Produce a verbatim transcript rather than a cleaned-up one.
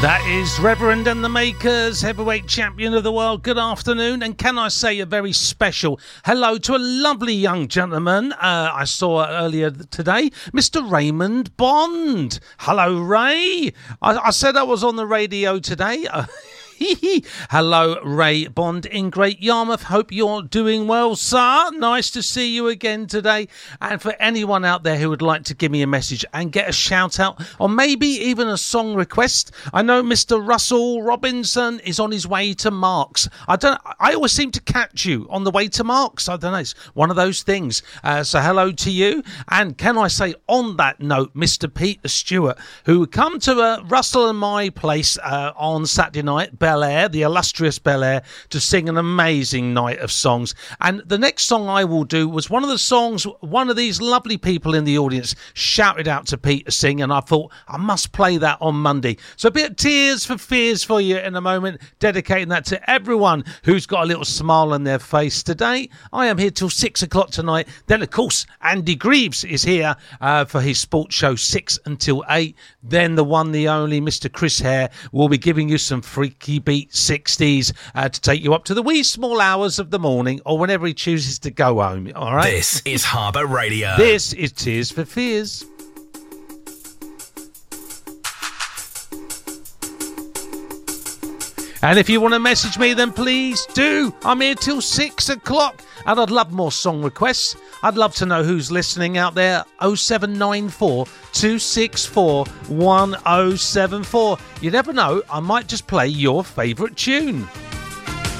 That is Reverend and the Makers, heavyweight champion of the world. Good afternoon, and can I say a very special hello to a lovely young gentleman uh, I saw earlier today, Mister Raymond Bond. Hello, Ray. I, I said I was on the radio today. Uh, Hello, Ray Bond in Great Yarmouth. Hope you're doing well, sir. Nice to see you again today. And for anyone out there who would like to give me a message and get a shout out, or maybe even a song request, I know Mister Russell Robinson is on his way to Marks. I don't. I always seem to catch you on the way to Marks. I don't know. It's one of those things. Uh, so hello to you. And can I say on that note, Mister Peter Stewart, who come to uh, Russell and my place uh, on Saturday night, Bel Air, the illustrious Bel Air, to sing an amazing night of songs. And the next song I will do was one of the songs one of these lovely people in the audience shouted out to Pete to sing, and I thought I must play that on Monday. So a bit of Tears for Fears for you in a moment, dedicating that to everyone who's got a little smile on their face today. I am here till six o'clock tonight. Then, of course, Andy Greaves is here uh, for his sports show six until eight. Then the one, the only, Mister Chris Hare will be giving you some freaky beat sixties uh, to take you up to the wee small hours of the morning, or whenever he chooses to go home. All right. This is Harbour Radio. This is Tears for Fears. And if you want to message me, then please do. I'm here till six o'clock, and I'd love more song requests. I'd love to know who's listening out there. oh seven nine four, two six four, one oh seven four. You never know, I might just play your favourite tune.